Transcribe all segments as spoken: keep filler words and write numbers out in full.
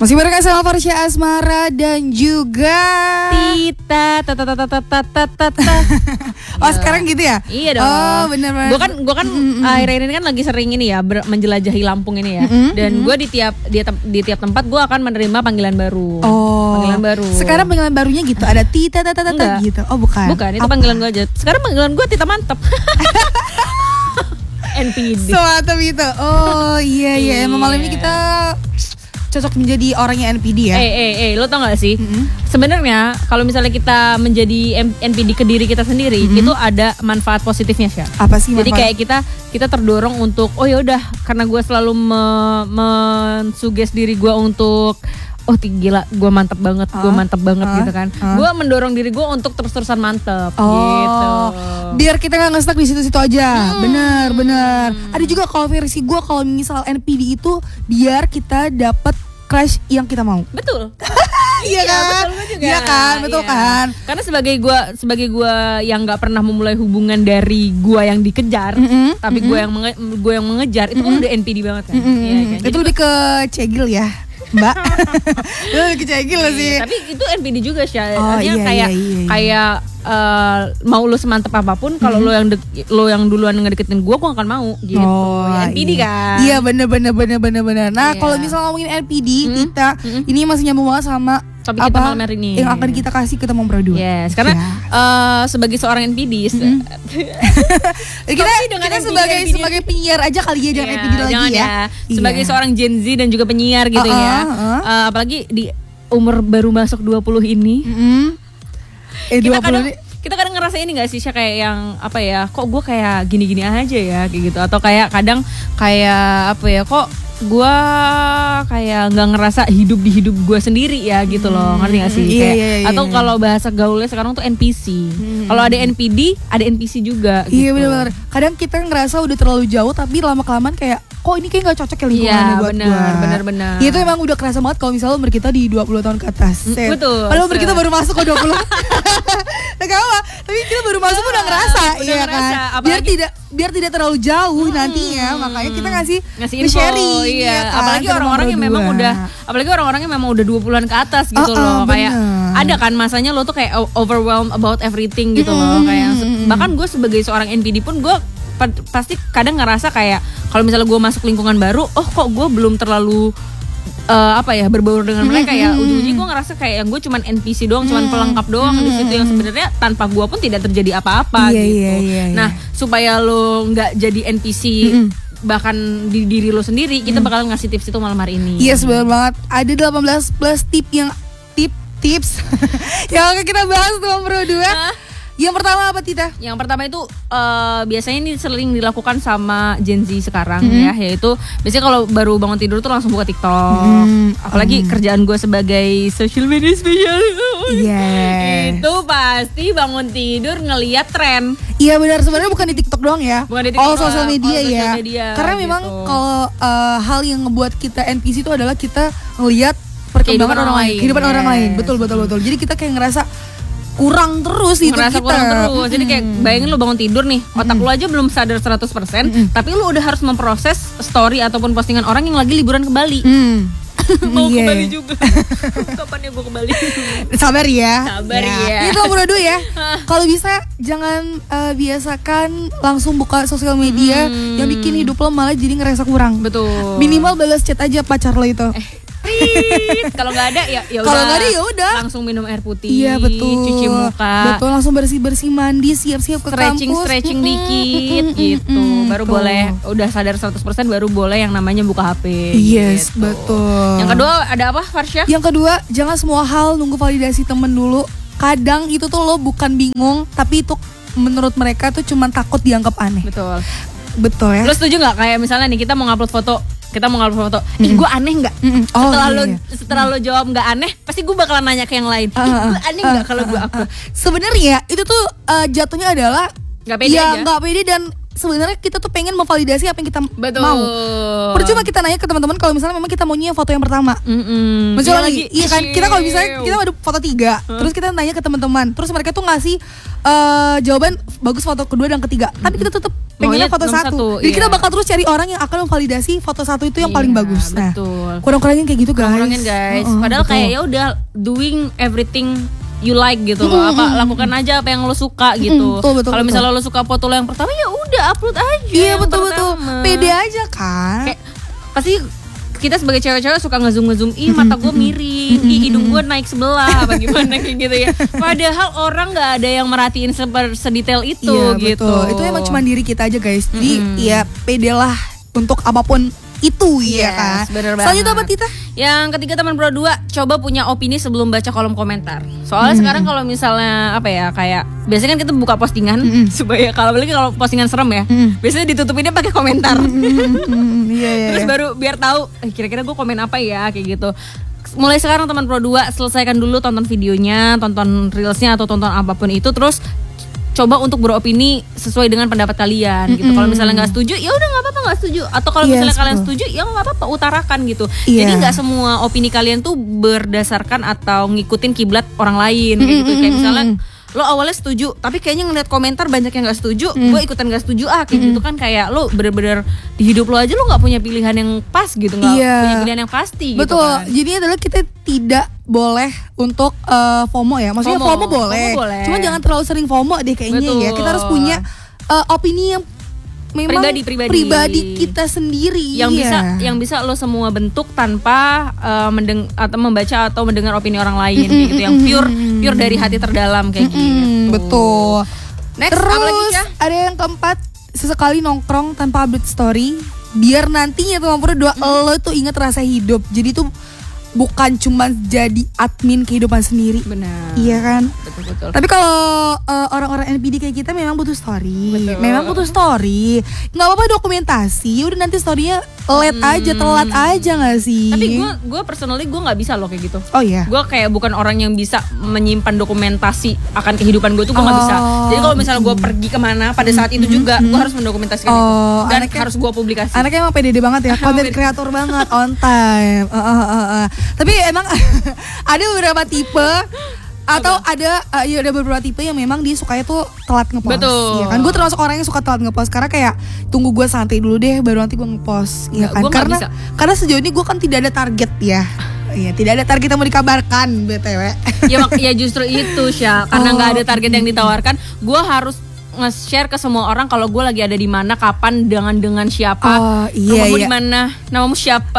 Masih bareng sama Farsha Asmara dan juga Tita tata tata tata tata tata. Oh sekarang gitu ya? Iya dong. Oh benar-benar. Gue kan gue kan mm-hmm. akhir-akhir ini kan lagi sering ini ya ber- menjelajahi Lampung ini ya. Mm-hmm. Dan gue di tiap di, di tiap tempat gue akan menerima panggilan baru. Oh. Panggilan baru. Sekarang panggilan barunya gitu. Ada Tita tata tata gitu. Oh bukan. Bukan itu apa? Panggilan gue aja. Sekarang panggilan gue Tita Mantep. N P D. Semacam itu. Oh iya iya. Emang malam ini kita cocok menjadi orangnya N P D ya. Eh eh eh, lo tau gak sih? Mm-hmm. Sebenarnya kalau misalnya kita menjadi N P D ke diri kita sendiri, mm-hmm. itu ada manfaat positifnya sih. Apa sih manfaat? Jadi kayak kita kita terdorong untuk oh ya udah karena gue selalu me- mensuges diri gue untuk oh gila gue mantep banget, gue uh, mantep banget uh, gitu kan. Uh. Gue mendorong diri gue untuk terus-terusan mantep oh, gitu. Biar kita nggak nge-stuck di situ-situ aja. Hmm. Bener bener. Ada juga kalau versi gue kalau misal N P D itu biar kita dapat crush yang kita mau. Betul. Iya kan? Betul juga. Iya kan? Betul iya. kan? Karena sebagai gue sebagai gue yang nggak pernah memulai hubungan dari gue yang dikejar, mm-hmm. tapi gue yang menge- gue yang mengejar, itu kan mm-hmm. udah N P D banget kan? Mm-hmm. Iya, kan? Itu Jadi lebih ke cegil ya, Mbak. Itu lebih ke cegil sih. Tapi itu N P D juga sih. Oh, Artinya iya, kayak iya, iya. kayak uh, mau lu semantep apapun, kalau mm-hmm. lo yang de- lo yang duluan ngedeketin gue, gue akan mau gitu. Oh, ya, N P D iya. kan? Iya bener bener bener bener bener. Nah iya. kalau misalnya ngomongin N P D, mm-hmm. kita mm-hmm. ini masih nyambung banget sama topik apa kita malam hari ini yang akan kita kasih ke teman berdua. Yes, karena yes. Uh, sebagai seorang N P D, mm-hmm. kita, kita sebagai N P D sebagai penyiar aja kali ya, jangan yeah, N P D lagi jangan ya. ya. Sebagai yeah. seorang Gen Z dan juga penyiar gitu uh-uh, ya. Uh-uh. Uh, apalagi di umur baru masuk dua puluh ini. Mm-hmm. Eh kita dua puluh kadang, kita kadang ngerasa ini gak sih Syah, kayak yang apa ya, kok gue kayak gini-gini aja ya kayak gitu, atau kayak kadang kayak apa ya, kok gue kayak nggak ngerasa hidup di hidup gue sendiri ya gitu loh, ngerti gak sih? Iya, Kayak, iya, iya, atau iya. kalau bahasa gaulnya sekarang tuh N P C. Hmm. Kalau ada N P D, ada N P C juga. Iya gitu. benar-benar. Kadang kita ngerasa udah terlalu jauh, tapi lama kelamaan kayak kok ini kayak nggak cocok ya lingkungannya iya, buat bener, gue. bener bener. Itu emang udah kerasa banget kalau misalnya umur kita di dua puluh tahun ke atas. Mm, betul. Padahal umur kita baru masuk ke dua puluh. Nah, gak apa, tapi kita baru masuk udah ngerasa, udah iya ngerasa. kan. Apalagi, biar tidak biar tidak terlalu jauh hmm, nantinya, makanya kita ngasih ngasih info, sharing, iya. Ya kan, apalagi orang-orang yang memang udah, apalagi orang-orang yang memang udah dua puluhan ke atas gitu oh, oh, loh, kayak bener. ada kan masanya lo tuh kayak overwhelmed about everything gitu mm-hmm. loh, kayak bahkan gue sebagai seorang N P D pun gue pasti kadang ngerasa kayak kalau misalnya gue masuk lingkungan baru, oh kok gue belum terlalu uh, apa ya berbaur dengan mereka ya, ujung-ujungnya gue ngerasa kayak yang gue cuman N P C doang, cuman pelengkap doang di situ yang sebenarnya tanpa gue pun tidak terjadi apa-apa yeah, gitu. yeah, yeah, yeah. Nah supaya lo nggak jadi N P C mm-hmm. bahkan di diri lo sendiri, kita bakal ngasih tips itu malam hari ini. Iya yes, benar banget. Ada delapan belas plus tip yang tip tips yang akan kita bahas teman berdua. Yang pertama apa Tita? Yang pertama itu uh, biasanya ini sering dilakukan sama Gen Z sekarang mm-hmm. ya, yaitu biasanya kalau baru bangun tidur tuh langsung buka TikTok. Mm-hmm. Apalagi mm. kerjaan gue sebagai social media special. Yes. Itu pasti bangun tidur ngelihat tren. Iya benar, sebenarnya bukan di TikTok doang ya. Bukan di TikTok. All social media all ya. Social media, Karena gitu. memang kalau uh, hal yang ngebuat kita N P C itu adalah kita ngelihat perkembangan orang lain, kehidupan yes. orang lain. Betul betul betul. Jadi kita kayak ngerasa kurang terus itu ngerasa kita. kurang terus. Jadi kayak bayangin lu bangun tidur nih, otak mm. lu aja belum sadar seratus persen, mm. tapi lu udah harus memproses story ataupun postingan orang yang lagi liburan ke Bali. Mm. Mau yeah. ke Bali juga. Kapan ya gue ke Bali? Sabar ya. Sabar ya. ya. Ini kalau berdua ya. Kalau bisa jangan uh, biasakan langsung buka sosial media mm. yang bikin hidup lo malah jadi ngerasa kurang. Betul. Minimal balas chat aja pacar lo itu. Eh. Kalau nggak ada ya ya kalau nggak ada ya udah langsung minum air putih, iya betul, cuci muka, betul, langsung bersih bersih mandi, siap siap ke stretching, kampus, stretching mm-hmm. dikit mm-hmm. gitu, mm-hmm. baru betul. Boleh udah sadar seratus persen baru boleh yang namanya buka H P. Yes gitu. Betul. Yang kedua ada apa Farsha? Yang kedua jangan semua hal nunggu validasi temen dulu. Kadang itu tuh lo bukan bingung, tapi itu menurut mereka tuh cuman takut dianggap aneh. Betul. Betul ya. Lo setuju nggak kayak misalnya nih kita mau ngupload foto, kita mau ngupload foto, ih mm. gue aneh nggak? Mm. Oh, setelah iya, lo iya. setelah lo jawab nggak aneh, pasti gue bakalan nanya ke yang lain, ih gue aneh nggak uh, uh, kalau gue upload? Uh, uh. Sebenarnya itu tuh uh, jatuhnya adalah nggak pede ya aja. Nggak pede dan sebenarnya kita tuh pengen memvalidasi apa yang kita Betul. mau. Percuma kita nanya ke teman-teman kalau misalnya memang kita maunya foto yang pertama. Mm-mm. Maksudnya ya lagi, iya kan kita kalau misalnya kita ada foto tiga, huh? terus kita nanya ke teman-teman, terus mereka tuh ngasih uh, jawaban bagus foto kedua dan ketiga, mm-hmm. tapi kita tetap pengennya foto satu. satu. Jadi iya. kita bakal terus cari orang yang akan memvalidasi foto satu itu yang iya, paling bagus. Nah, betul. kurang-kurangin kayak gitu guys. Kurang-kurangin guys. Uh-uh, Padahal betul. kayak ya udah doing everything you like gitu loh. Apa lakukan aja apa yang lo suka gitu. betul, betul, Kalau betul. misalnya lo suka foto lo yang pertama ya udah upload aja. Iya yang betul-betul, pertama. pede aja kan. Kayak pasti kita sebagai cewek-cewek suka ngezoom-ngezoom, ih mata gue miring, ih hidung gue naik sebelah, apa gimana kayak gitu ya. Padahal orang nggak ada yang merhatiin seper- sedetail itu Iya, gitu. betul. Itu emang cuma diri kita aja guys. Jadi Mm-mm. ya pede lah untuk apapun itu ya Yes, kan. bener Selanjutnya apa banget. Tita? Yang ketiga teman Pro dua, coba punya opini sebelum baca kolom komentar. Soalnya sekarang kalau misalnya apa ya kayak biasanya kan kita buka postingan supaya kalau apalagi kalau postingan serem ya, biasanya ditutupinnya pakai komentar. Iya iya. Terus baru biar tahu eh, kira-kira gue komen apa ya kayak gitu. Mulai sekarang teman Pro dua selesaikan dulu tonton videonya, tonton reelsnya atau tonton apapun itu, terus coba untuk beropini sesuai dengan pendapat kalian gitu. Kalau misalnya nggak setuju, ya udah nggak apa-apa nggak setuju. Atau kalau Yes, misalnya kalian betul. setuju, ya nggak apa-apa utarakan gitu. Iya. Jadi nggak semua opini kalian tuh berdasarkan atau ngikutin kiblat orang lain kayak gitu. Kayak misalnya lo awalnya setuju, tapi kayaknya ngeliat komentar banyak yang nggak setuju, gue ikutan nggak setuju ah kayak gitu kan. Kayak lo bener-bener di hidup lo aja lo nggak punya pilihan yang pas gitu, nggak Iya. punya pilihan yang pasti. Betul. Gitu kan. Jadi adalah kita tidak boleh untuk eh, FOMO ya. Maksudnya FOMO. FOMO, boleh. FOMO boleh. Cuma jangan terlalu sering FOMO deh kayaknya Betul. ya. Kita harus punya eh, opini yang memang Pribadi, pribadi. pribadi kita sendiri. yang Iya. bisa yang bisa lo semua bentuk tanpa uh, mendeng atau membaca atau mendengar opini orang lain kayak gitu, yang pure pure dari hati terdalam kayak gitu. Hmm, betul. Next, Terus apa lagi, Syah? ada yang keempat, sesekali nongkrong tanpa update story, biar nantinya tuh Pro dua lo tuh inget rasa hidup. Jadi tuh bukan cuma jadi admin kehidupan sendiri. Benar. Iya kan? Betul betul. Tapi kalau uh, orang-orang N P D kayak kita memang butuh story. Betul. Memang butuh story. Nggak apa-apa dokumentasi. Udah nanti storynya late aja, telat aja nggak sih? Tapi gue gue personally gue nggak bisa loh kayak gitu. Oh iya. Gue kayak bukan orang yang bisa menyimpan dokumentasi akan kehidupan gue tuh gue nggak bisa. Oh. Jadi kalau misalnya gue pergi kemana pada saat itu juga gue harus mendokumentasikan Oh, itu dan anaknya- harus gue publikasi. Anaknya emang pede banget ya, konten Pede. kreator banget, on time. Uh, uh, uh, uh. Tapi emang ada beberapa tipe atau ada uh, ya ada beberapa tipe yang memang dia sukanya tuh telat ngepost. Betul. Ya kan, gue termasuk orang yang suka telat ngepost karena kayak tunggu gue santai dulu deh, baru nanti gue ngepost. Iya Nggak, kan? gua nggak Karena bisa. karena sejauh ini gue kan tidak ada target ya. Iya, tidak ada target yang mau dikabarkan B T W. ya mak- ya justru itu Syah, karena Oh. nggak ada target yang ditawarkan, gue harus nge-share ke semua orang kalau gue lagi ada di mana, kapan, dengan dengan siapa, Oh, iya, rumahmu iya. di mana, namamu siapa.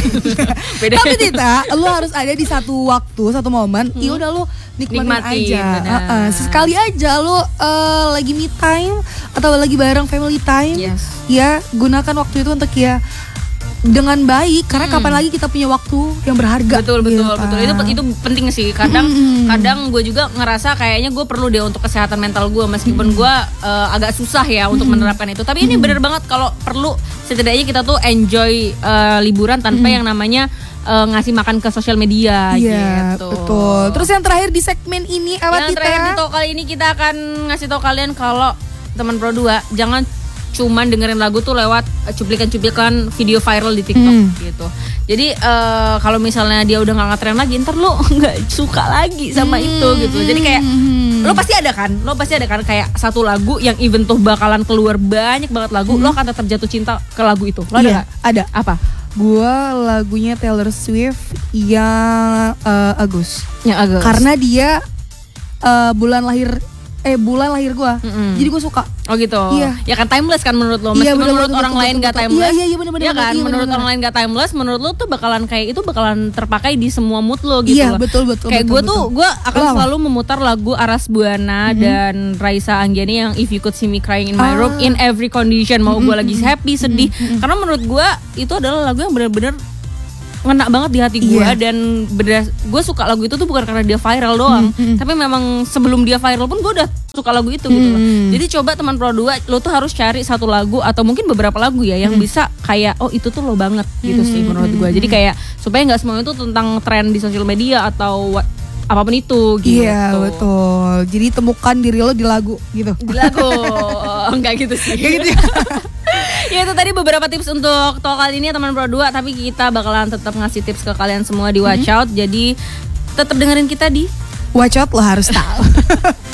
Beda. Tapi Tita, lu harus ada di satu waktu, satu momen, ya udah lu nikmatin, Nikmatin, aja. benar. Uh-uh. Sesekali aja lu uh, lagi me time atau lagi bareng family time. Yes. Ya, gunakan waktu itu untuk ya dengan baik, karena kapan lagi kita punya waktu yang berharga. Betul betul gitu betul. kan. Itu itu penting sih. Kadang kadang gue juga ngerasa kayaknya gue perlu deh untuk kesehatan mental gue, meskipun gue uh, agak susah ya untuk menerapkan itu. Tapi ini bener banget kalau perlu setidaknya kita tuh enjoy uh, liburan tanpa yang namanya uh, ngasih makan ke sosial media Iya, gitu. betul. Terus yang terakhir di segmen ini apa Yang Tita? terakhir di talk kali ini kita akan ngasih tau kalian kalau teman Pro dua jangan cuman dengerin lagu tuh lewat eh, cuplikan-cuplikan video viral di TikTok Hmm. gitu. Jadi eh, kalau misalnya dia udah nggak ngetren lagi, ntar lo nggak suka lagi sama Hmm. itu gitu. Jadi kayak lo pasti ada kan, lo pasti ada kan kayak satu lagu yang even tuh bakalan keluar banyak banget lagu, lo akan tetap jatuh cinta ke lagu itu. Lo ada Iya, nggak? ada. Apa? Gua lagunya Taylor Swift yang uh, Agus. Yang agak. Karena dia uh, bulan lahir eh bulan lahir gua. Mm-mm. Jadi gua suka. Oh gitu. Iya. Ya kan timeless kan menurut lo. Iya, Meskipun bener, menurut betul, orang betul, lain betul, gak betul. timeless. Iya, iya, bener, bener, Iya bener. kan? Iya, menurut bener, orang lain gak timeless, menurut lo tuh bakalan kayak itu bakalan terpakai di semua mood lo gitu Iya, loh. betul, betul, Kayak betul, gue tuh betul. gue akan Lo apa? selalu memutar lagu Aras Buana dan Raisa Anggeni yang If You Could See Me Crying in My Ah. Room in Every Condition. Mau gue lagi happy, sedih. Karena menurut gue itu adalah lagu yang benar-benar ngena banget di hati gue. Iya. Dan bener gue suka lagu itu tuh bukan karena dia viral doang, tapi memang sebelum dia viral pun gue udah suka lagu itu gitu loh. Jadi coba teman Pro dua, lo tuh harus cari satu lagu atau mungkin beberapa lagu ya yang bisa kayak oh itu tuh lo banget gitu sih menurut gue. Jadi kayak supaya nggak semuanya itu tentang tren di sosial media atau what- apapun itu gitu. Iya, betul. Jadi temukan diri lo di lagu gitu. Di lagu. Oh, enggak gitu sih. Kayak gitu ya. Ya itu tadi beberapa tips untuk talk kali ini teman Pro dua, tapi kita bakalan tetap ngasih tips ke kalian semua di Watch Out. Jadi tetap dengerin kita di Watch out, lo harus tahu.